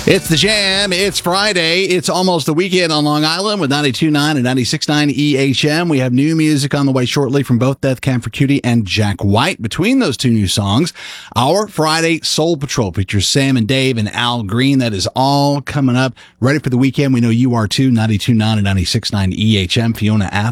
It's the Jam. It's Friday. It's almost the weekend on Long Island with 92.9 and 96.9 EHM. We have new music on the way shortly from both Death Cab for Cutie and Jack White. Between those two new songs, our Friday Soul Patrol features Sam and Dave and Al Green. That is all coming up. Ready for the weekend? We know you are too. 92.9 and 96.9 EHM. Fiona